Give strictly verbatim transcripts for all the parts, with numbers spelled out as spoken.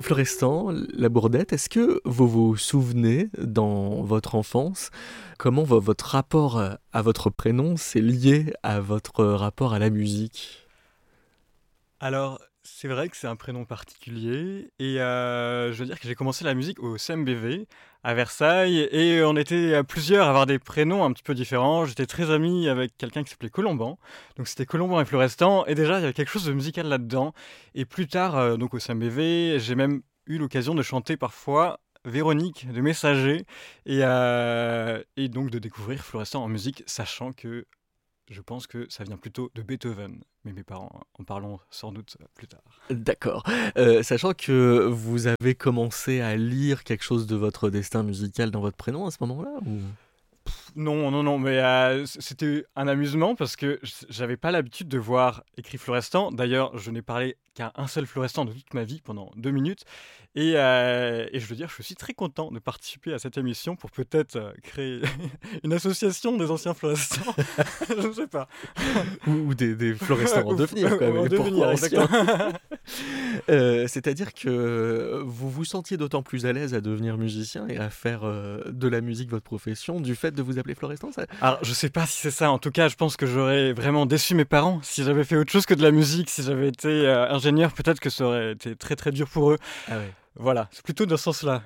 Florestan, la Bourdette, est-ce que vous vous souvenez, dans votre enfance, comment vo votre rapport, heu, à votre prénom s'est lié à votre rapport à la musique? Alors, c'est vrai que c'est un prénom particulier et heu, je veux dire que j'ai commencé la musique au C M B V à Versailles et on était, heu, plusieurs à avoir des prénoms un petit peu différents. J'étais très ami avec quelqu'un qui s'appelait Colomban, donc c'était Colomban et Florestan et déjà il y avait quelque chose de musical là-dedans et plus tard, heu, donc au C M B V, j'ai même eu l'occasion de chanter parfois Véronique de Messager et heu et donc de découvrir Florestan en musique, sachant que je pense que ça vient plutôt de Beethoven, mais mes parents en parleront sans doute plus tard. D'accord, heu, sachant que vous avez commencé à lire quelque chose de votre destin musical dans votre prénom à ce moment-là ou? Non, non, non, mais heu, c c'était un amusement parce que j j'avais pas l'habitude de voir écrit Florestan. D'ailleurs, je n'ai parlé qu'à un seul Florestan de toute ma vie pendant deux minutes et heu et je veux dire, je suis très content de participer à cette émission pour peut-être, heu, créer une association des anciens Florestans. Je ne sais pas. Ou ou des des Florestans en Ou f devenir quand même en et devenir, pourquoi anciens? exactement. Heu, c'est-à-dire que vous vous sentiez d'autant plus à l'aise à devenir musicien et à faire, heu, de la musique votre profession, du fait de vous appeler Florestan, ça? Alors, je sais pas si c'est ça. En tout cas, je pense que j'aurais vraiment déçu mes parents si j'avais fait autre chose que de la musique. Si j'avais été, heu, ingénieur, peut-être que ça aurait été très, très dur pour eux. Ah ouais. Voilà, c'est plutôt dans ce sens-là.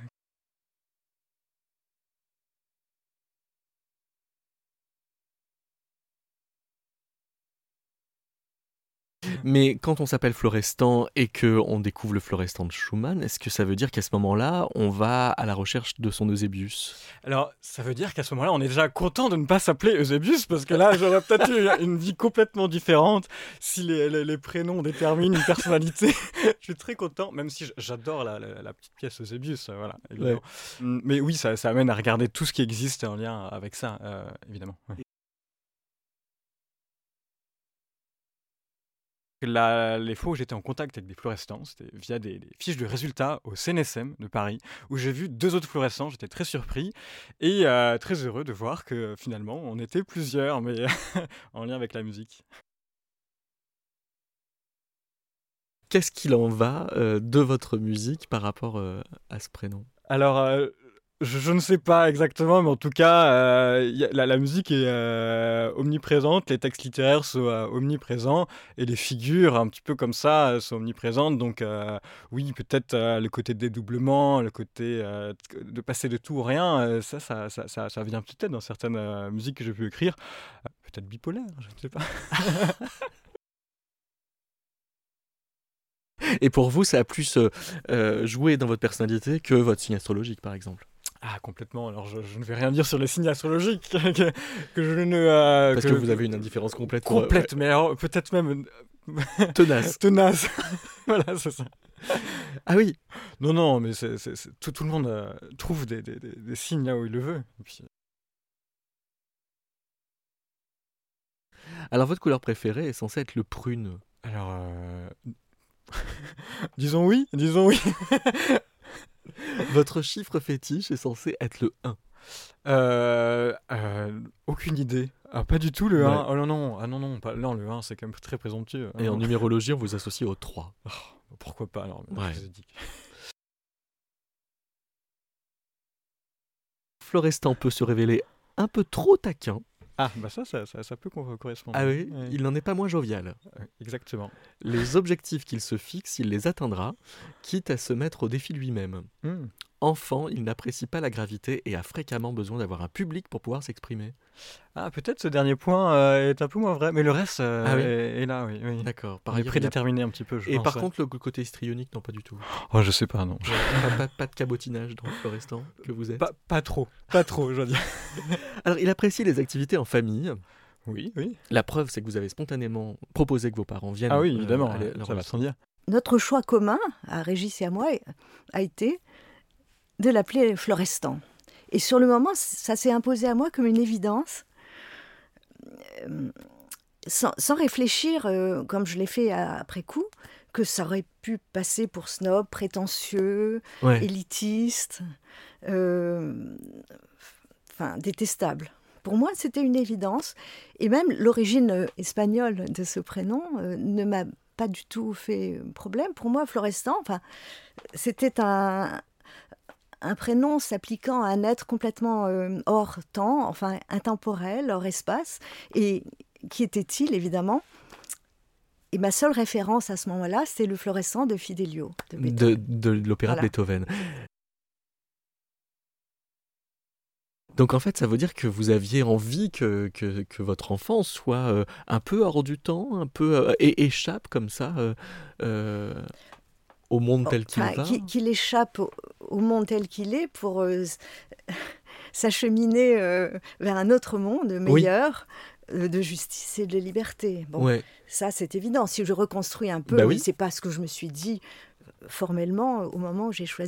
Mais quand on s'appelle Florestan et qu'on découvre le Florestan de Schumann, est-ce que ça veut dire qu'à ce moment-là, on va à la recherche de son Eusébius? Alors, ça veut dire qu'à ce moment-là, on est déjà content de ne pas s'appeler Eusébius parce que là, j'aurais peut-être eu une vie complètement différente si les les les prénoms déterminent une personnalité. Je suis très content, même si j j'adore la la la petite pièce Eusébius, heu, voilà, Ouais. évidemment. Mmh, mais oui, ça ça amène à regarder tout ce qui existe en lien avec ça, heu, évidemment, ouais. La les fois où j'étais en contact avec des Florestans, c'était via des des fiches de résultats au C N S M de Paris, où j'ai vu deux autres Florestans. J'étais très surpris et heu, très heureux de voir que finalement on était plusieurs, mais en lien avec la musique. Qu'est-ce qu'il en va, heu, de votre musique par rapport, heu, à ce prénom? Alors, heu, je je ne sais pas exactement, mais en tout cas, heu, il y a la la musique est, heu, omniprésente, les textes littéraires sont, heu, omniprésents et les figures un petit peu comme ça, heu, sont omniprésentes donc heu, oui, peut-être, heu, le côté dédoublement, le côté, heu, t de passer de tout au rien, heu, ça ça ça ça ça vient peut-être dans certaines, heu, musiques que j'ai pu écrire. Heu, peut-être bipolaire, je ne sais pas. Et pour vous, ça a plus, heu heu, joué dans votre personnalité que votre signe astrologique, par exemple? Ah complètement, alors je je ne vais rien dire sur les signes astrologiques que que je ne, heu, Parce que que vous que avez une indifférence complète pour, heu ouais. complète, mais alors peut-être même, heu, Tenace. tenace. Voilà, c'est ça. Ah oui! Non, non, mais c'est c'est c'est tout tout le monde, heu, trouve des des des des signes là où il le veut et puis Alors votre couleur préférée est censée être le prune. alors, heu, disons oui, disons oui. Votre chiffre fétiche est censé être le un. Heu heu, aucune idée. Ah pas du tout le Ouais. un. Oh non, non, ah non, non, pas non, le un c'est quand même très présomptueux. Ah Et en non. numérologie, on vous associe au trois. Oh, pourquoi pas alors, je Ouais. vous ai dit. Florestan peut se révéler un peu trop taquin. Ah bah ça ça ça ça peut co correspondre, Ah oui. oui, Oui, il n'en est pas moins jovial. heu, exactement. Les objectifs qu'il se fixe, il les atteindra, quitte à se mettre au défi lui-même. Mmh. Enfant, il n'apprécie pas la gravité et a fréquemment besoin d'avoir un public pour pouvoir s'exprimer. Ah peut-être ce dernier point, heu, est un peu moins vrai, mais le reste, heu, Ah oui? est est là, oui, oui. D'accord. Par On est ailleurs, il a prédéterminé un petit peu, je et pense, par ouais. contre, le c côté histrionique, non, pas du tout? Oh je sais pas, non. Ouais, pas pas pas de cabotinage dans Florestan, que vous êtes? Pas pas trop, pas trop, je dois dire. Alors, il apprécie les activités en famille. Oui, oui. La preuve, c'est que vous avez spontanément proposé que vos parents Ah viennent, oui, heu, évidemment, à ouais, l'e ça va sans l'enregistrement. dire. Notre choix commun, à Régis et à moi, a été de l'appeler Florestan. Et sur le moment, ça s'est imposé à moi comme une évidence, hem, sans sans réfléchir, heu, comme je l'ai fait a après coup, que ça aurait pu passer pour snob, prétentieux, Ouais. élitiste, hem, enfin détestable. Pour moi, c'était une évidence et même l'origine, heu, espagnole de ce prénom, heu, ne m'a pas du tout fait problème. Pour moi, Florestan, enfin, c'était un, un prénom s'appliquant à un être complètement euh, hors temps, enfin intemporel, hors espace. Et qui était-il, évidemment? Et ma seule référence à ce moment-là, c'était le Florestan de Fidelio, de De, Beethoven. de l'opéra Voilà. de Beethoven. Donc en fait, ça veut dire que vous aviez envie que, que, que votre enfant soit euh, un peu hors du temps, un peu euh, et échappe comme ça euh, euh, au monde tel qu'il Enfin, va. qu'il qu'il échappe au, au monde tel qu'il est pour euh, s- s'acheminer euh, vers un autre monde Oui, meilleur, euh, de justice et de liberté. Bon, ouais. ça c'est évident. Si je reconstruis un Bah peu, oui. c'est pas ce que je me suis dit formellement au moment où j'ai choisi